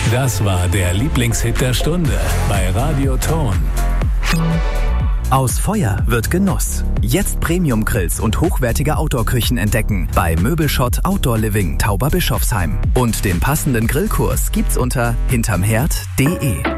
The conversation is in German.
Das war der Lieblingshit der Stunde bei Radio Ton. Aus Feuer wird Genuss. Jetzt Premium-Grills und hochwertige Outdoor-Küchen entdecken bei Möbelschott Outdoor Living Tauberbischofsheim. Und den passenden Grillkurs gibt's unter hintermherd.de.